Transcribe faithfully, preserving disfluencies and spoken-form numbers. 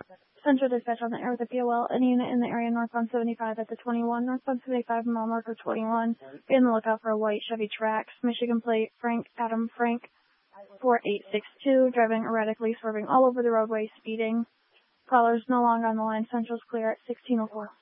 Central dispatch on the air with the P O L. Any unit in the area northbound seventy-five at the twenty-one, northbound seventy-five, mile marker twenty-one. Be on the lookout for a white Chevy Trax, Michigan plate, Frank Adam Frank, four eight six two, driving erratically, swerving all over the roadway, speeding. Callers no longer on the line. Central's clear at sixteen oh four.